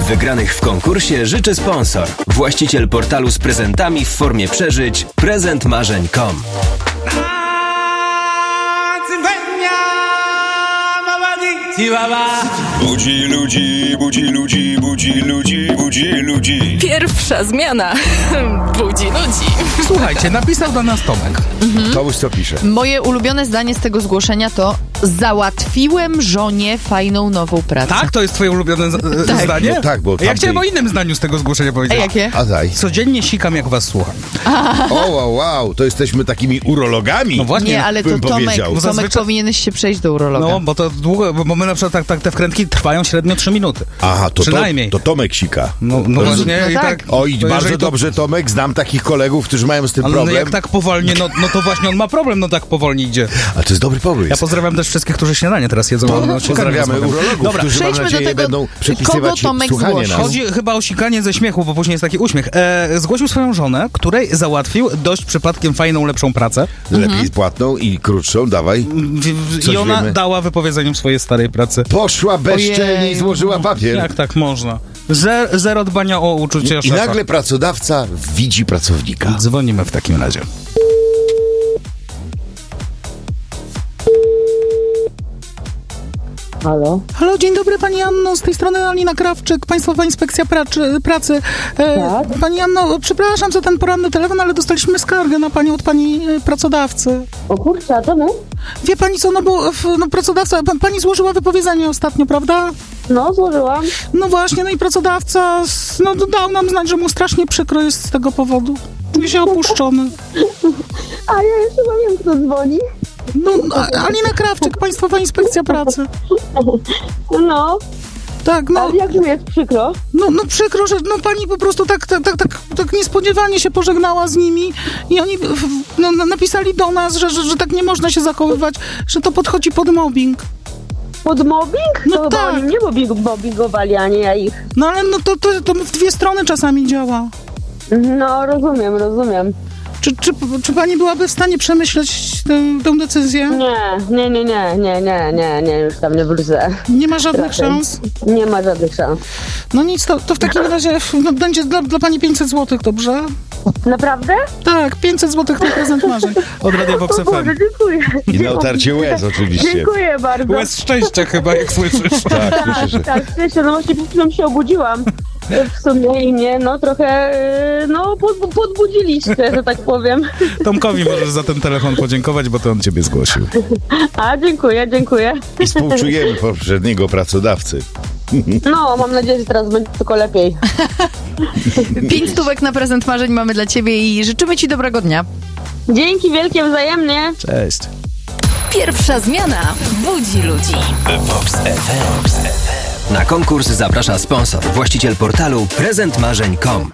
Wygranych w konkursie życzy sponsor. Właściciel portalu z prezentami w formie przeżyć prezentmarzeń.com. Budzi ludzi, budzi ludzi, budzi ludzi, budzi ludzi. Pierwsza zmiana budzi ludzi. Słuchajcie, napisał do nas Tomek. Komuś co pisze. Moje ulubione zdanie z tego zgłoszenia to: załatwiłem żonie fajną nową pracę. Tak? To jest twoje ulubione zdanie? No tak, bo Ja tamtej- chciałem o innym zdaniu z tego zgłoszenia A powiedzieć. jakie? A daj. Codziennie sikam, jak was słucham. O, wow, to jesteśmy takimi urologami. No właśnie. Nie, ale to bym Tomek, powiedział. Bo Tomek zazwyczaj- powinieneś się przejść do urologa. No, bo to długo, bo my na przykład te wkrętki trwają średnio 3 minuty. Aha, Przynajmniej. to Tomek sika. No właśnie, No i tak. tak. Oj, to bardzo jeżeli to- dobrze, Tomek. Znam takich kolegów, którzy mają z tym Ale no problem. jak tak powolnie, no to właśnie on ma problem, no tak powolnie idzie. A to jest dobry pomysł. Ja pozdrawiam też wszystkich, którzy śniadanie teraz jedzą. No, Pozdrawiamy urologów, Dobra, którzy mam przejdźmy do nadzieję tego, będą kogo przepisywać Tomek słuchanie zgłosił. nas. Chodzi chyba o sikanie ze śmiechu, bo później jest taki uśmiech. Zgłosił swoją żonę, której załatwił dość przypadkiem fajną, lepszą pracę. Lepiej płatną i krótszą, dawaj. Coś I ona wiemy. dała wypowiedzeniu swojej starej pracy. Poszła bezczelnie i Ojej. złożyła papier. Jak tak można? Zero dbania o uczucie I szefa. nagle pracodawca widzi pracownika. Dzwonimy w takim razie. Halo? Halo, dzień dobry pani Anno, z tej strony Alina Krawczyk, Państwowa Inspekcja Pracy. Tak? Pani Anno, przepraszam za ten poranny telefon, ale dostaliśmy skargę na panią od pani pracodawcy. O kurczę, a czemu? Wie pani co, no bo pracodawca, pani złożyła wypowiedzenie ostatnio, prawda? No, złożyłam. No właśnie, no i pracodawca dał nam znać, że mu strasznie przykro jest z tego powodu. Czuje się opuszczony. A ja jeszcze wiem, kto dzwoni. Alina Krawczyk, Państwowa Inspekcja Pracy. No, Tak, no. ale jak mu jest przykro? No przykro, że pani po prostu tak niespodziewanie się pożegnała z nimi i oni napisali do nas, że tak nie można się zachowywać, że to podchodzi pod mobbing. Pod mobbing? No To chyba tak. oni mnie mobbingowali, a nie ja ich. No ale to w dwie strony czasami działa. No, rozumiem. Czy pani byłaby w stanie przemyśleć tę decyzję? Nie, już tam nie wrócę. Nie ma żadnych Raczej. szans? Nie ma żadnych szans. No nic, to w takim razie będzie dla pani 500 zł, dobrze? Naprawdę? Tak, 500 zł na prezent marzeń. Od Radia Vox O Boże, FM. dziękuję. I na otarcie łez oczywiście. Dziękuję bardzo. Łez szczęścia chyba, jak słyszysz. Tak, słyszę, że... Tak, szczęście, no właśnie przed chwilą się obudziłam. W sumie i mnie, trochę, podbudziliście, że tak powiem. Tomkowi możesz za ten telefon podziękować, bo to on ciebie zgłosił. A, dziękuję. I współczujemy poprzedniego pracodawcy. No, mam nadzieję, że teraz będzie tylko lepiej. 5 stówek na prezent marzeń mamy dla ciebie i życzymy ci dobrego dnia. Dzięki wielkie, wzajemnie. Cześć. Pierwsza zmiana budzi ludzi. Vox FM. Na konkurs zaprasza sponsor. Właściciel portalu prezentmarzeń.com.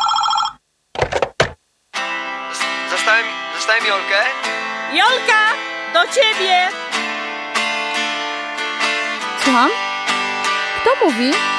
Zostałem Jolkę. Jolka, do ciebie! Słucham? Kto mówi?